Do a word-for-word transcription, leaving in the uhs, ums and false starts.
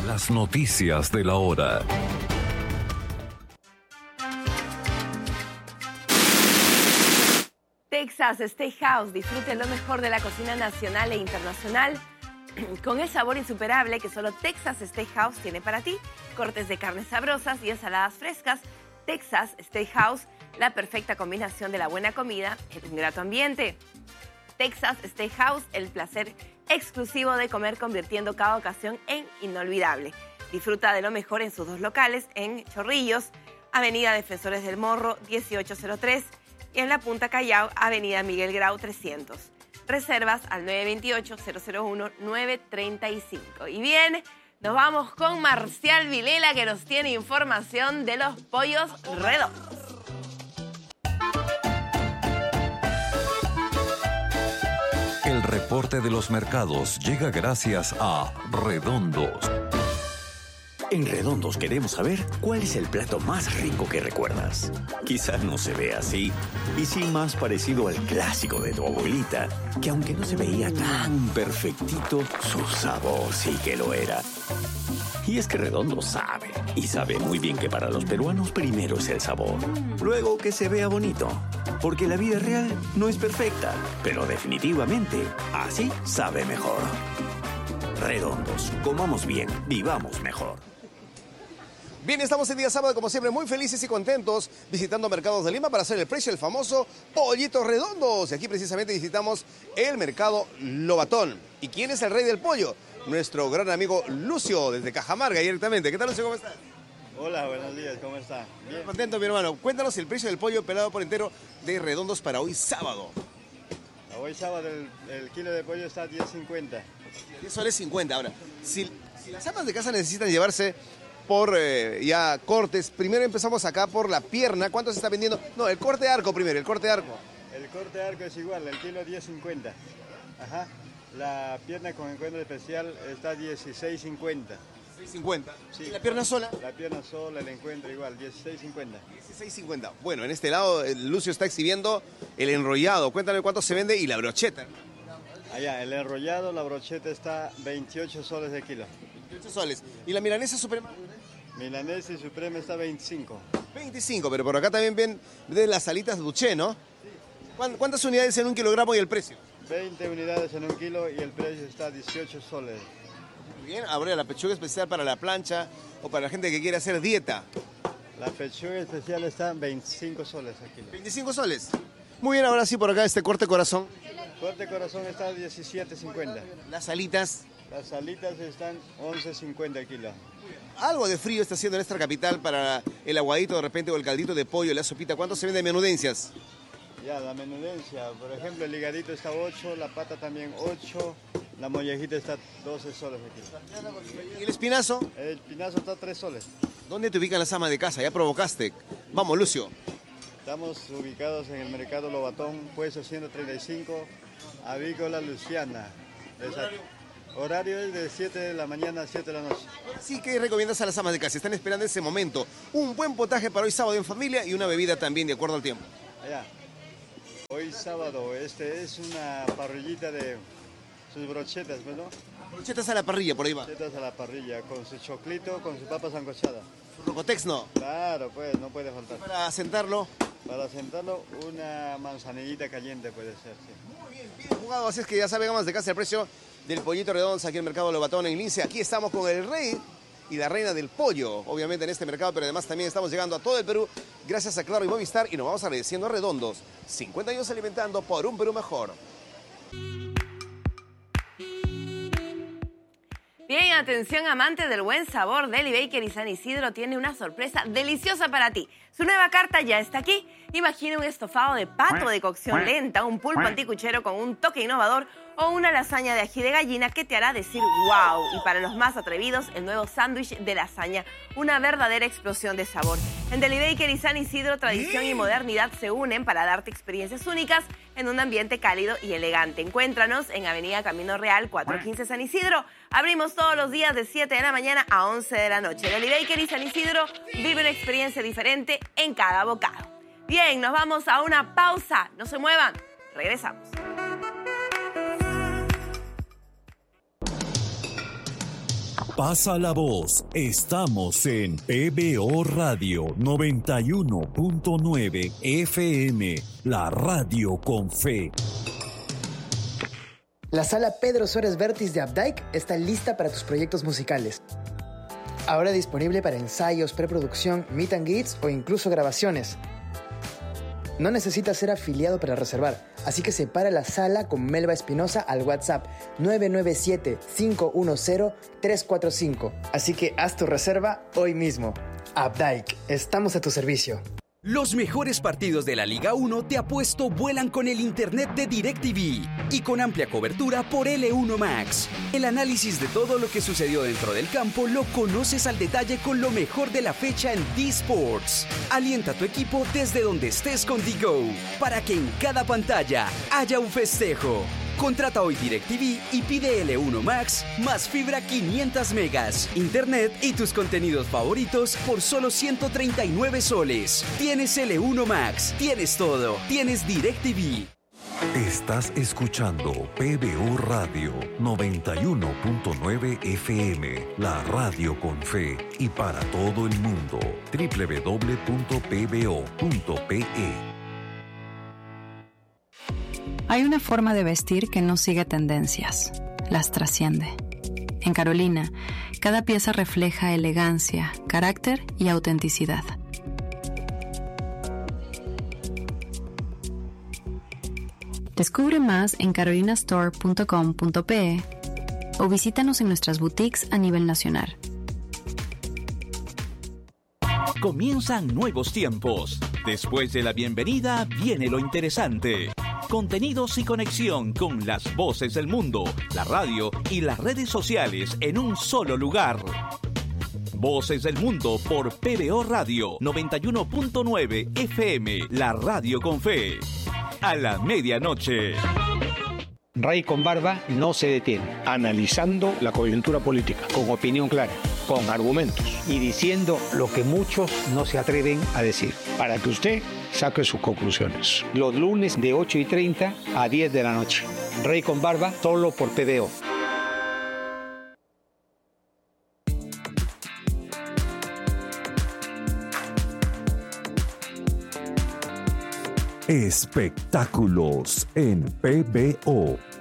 Las noticias de la hora. Texas Steakhouse, disfrute lo mejor de la cocina nacional e internacional con el sabor insuperable que solo Texas Steakhouse tiene para ti. Cortes de carnes sabrosas y ensaladas frescas. Texas Steakhouse, la perfecta combinación de la buena comida en un grato ambiente. Texas Steakhouse, el placer exclusivo de comer convirtiendo cada ocasión en inolvidable. Disfruta de lo mejor en sus dos locales en Chorrillos, Avenida Defensores del Morro dieciocho cero tres y en La Punta Callao, Avenida Miguel Grau trescientos. Reservas al nueve dos ocho, cero cero uno, nueve tres cinco. Y bien, nos vamos con Marcial Vilela, que nos tiene información de los pollos redondos. El reporte de los mercados llega gracias a Redondos. En Redondos queremos saber cuál es el plato más rico que recuerdas. Quizás no se ve así, y sí más parecido al clásico de tu abuelita, que aunque no se veía tan perfectito, su sabor sí que lo era. Y es que Redondos sabe, y sabe muy bien que para los peruanos primero es el sabor, luego que se vea bonito. Porque la vida real no es perfecta, pero definitivamente así sabe mejor. Redondos, comamos bien, vivamos mejor. Bien, estamos el día sábado, como siempre, muy felices y contentos visitando Mercados de Lima para hacer el precio del famoso Pollitos Redondos. Y aquí precisamente visitamos el Mercado Lobatón. ¿Y quién es el rey del pollo? Nuestro gran amigo Lucio, desde Cajamarca directamente. ¿Qué tal, Lucio? ¿Cómo estás? Hola, buenos días, ¿cómo está? Bien. Contento, mi hermano. Cuéntanos el precio del pollo pelado por entero de Redondos para hoy sábado. Hoy sábado el, el kilo de pollo está a diez cincuenta. diez soles cincuenta. Ahora, si, si las amas de casa necesitan llevarse por eh, ya cortes, primero empezamos acá por la pierna. ¿Cuánto se está vendiendo? No, el corte de arco primero, el corte de arco. El corte de arco es igual, el kilo diez cincuenta. Ajá. La pierna con encuentro especial está dieciséis cincuenta. dieciséis cincuenta. Sí. ¿Y la pierna sola? La pierna sola, el encuentro igual, dieciséis cincuenta. dieciséis cincuenta. Bueno, en este lado el Lucio está exhibiendo el enrollado. Cuéntame cuánto se vende y la brocheta. Allá, el enrollado, la brocheta está veintiocho soles de kilo. veintiocho soles. ¿Y la milanesa suprema? Milanesa y suprema está veinticinco. veinticinco, pero por acá también ven de las alitas Duché, ¿no? ¿Cuántas unidades en un kilogramo y el precio? veinte unidades en un kilo y el precio está dieciocho soles. Bien, ahora la pechuga especial para la plancha o para la gente que quiere hacer dieta. La pechuga especial está veinticinco soles al kilo. veinticinco soles. Muy bien, ahora sí por acá este corte corazón. Corte corazón está diecisiete cincuenta. Las alitas. Las alitas están once cincuenta el kilo. Algo de frío está haciendo en nuestra capital para el aguadito de repente o el caldito de pollo, la sopita. ¿Cuánto se vende de menudencias? Ya, la menudencia, por ejemplo, el ligadito está ocho, la pata también ocho, la mollejita está doce soles aquí. ¿Y el espinazo? El espinazo está tres soles. ¿Dónde te ubican las amas de casa? Ya provocaste. Vamos, Lucio. Estamos ubicados en el Mercado Lobatón, puesto ciento treinta y cinco, Avícola Luciana. Exacto. Horario es de siete de la mañana a siete de la noche. Sí, ¿qué recomiendas a las amas de casa? Están esperando ese momento. Un buen potaje para hoy sábado en familia y una bebida también, de acuerdo al tiempo. Allá. Hoy sábado, este es una parrillita de sus brochetas, ¿no? Brochetas a la parrilla, por ahí va. Brochetas a la parrilla, con su choclito, con su papa sancochada. Rocotex, ¿no? Claro, pues, no puede faltar. Para sentarlo. Para sentarlo, una manzanillita caliente puede ser, sí. Muy bien, bien jugado. Así es que ya saben, amas de casa, el precio del pollito redondo aquí en el Mercado Lobatón en Lince. Aquí estamos con el rey y la reina del pollo, obviamente en este mercado, pero además también estamos llegando a todo el Perú gracias a Claro y Movistar y nos vamos agradeciendo a Redondos. cincuenta años alimentando por un Perú mejor. Bien, atención amante del buen sabor, Deli Baker y San Isidro tiene una sorpresa deliciosa para ti. Su nueva carta ya está aquí. Imagina un estofado de pato de cocción lenta, un pulpo anticuchero con un toque innovador o una lasaña de ají de gallina que te hará decir wow. Y para los más atrevidos, el nuevo sándwich de lasaña, una verdadera explosión de sabor. En Deli Baker y San Isidro, tradición y modernidad se unen para darte experiencias únicas en un ambiente cálido y elegante. Encuéntranos en Avenida Camino Real, cuatrocientos quince San Isidro. Abrimos todos los días de siete de la mañana a once de la noche. Deli Baker y San Isidro, vive una experiencia diferente en cada bocado. Bien, nos vamos a una pausa. No se muevan. Regresamos. Pasa la voz. Estamos en P B O Radio noventa y uno punto nueve F M, la radio con fe. La sala Pedro Suárez Vértiz de Updike está lista para tus proyectos musicales. Ahora disponible para ensayos, preproducción, meet and greets o incluso grabaciones. No necesitas ser afiliado para reservar, así que separa la sala con Melba Espinosa al WhatsApp nueve nueve siete, cinco uno cero, tres cuatro cinco. Así que haz tu reserva hoy mismo. Updike, estamos a tu servicio. Los mejores partidos de la Liga uno de apuesto vuelan con el internet de DirecTV y con amplia cobertura por L uno Max. El análisis de todo lo que sucedió dentro del campo lo conoces al detalle con lo mejor de la fecha en D-Sports. Alienta a tu equipo desde donde estés con D-Go para que en cada pantalla haya un festejo. Contrata hoy DirecTV y pide L uno Max más fibra quinientos megas, internet y tus contenidos favoritos por solo ciento treinta y nueve soles. Tienes L uno Max, tienes todo, tienes DirecTV. Estás escuchando P B O Radio noventa y uno punto nueve F M, la radio con fe y para todo el mundo. doble u doble u doble u punto p b o punto p e. Hay una forma de vestir que no sigue tendencias, las trasciende. En Carolina, cada pieza refleja elegancia, carácter y autenticidad. Descubre más en carolina store punto com punto p e o visítanos en nuestras boutiques a nivel nacional. Comienzan nuevos tiempos. Después de la bienvenida viene lo interesante. Contenidos y conexión con las voces del mundo, la radio y las redes sociales en un solo lugar. Voces del Mundo por P B O Radio noventa y uno punto nueve F M, la radio con fe. A la medianoche. Ray con Barba no se detiene. Analizando la coyuntura política, con opinión clara, con argumentos y diciendo lo que muchos no se atreven a decir, para que usted saque sus conclusiones. Los lunes de ocho y treinta a diez de la noche. Ray con Barba, solo por P B O. Espectáculos en P B O.